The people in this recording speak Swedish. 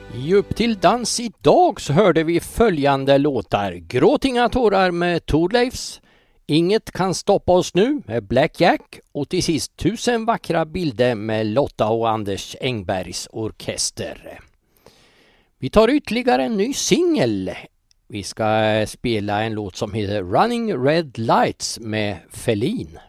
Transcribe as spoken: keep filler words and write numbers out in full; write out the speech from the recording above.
I Upp till dans idag så hörde vi följande låtar. Gråt inga tårar med Thorleifs, Inget kan stoppa oss nu med Black Jack och till sist Tusen vackra bilder med Lotta och Anders Engbergs orkester. Vi tar ytterligare en ny singel. Vi ska spela en låt som heter Running Red Lights med Feline.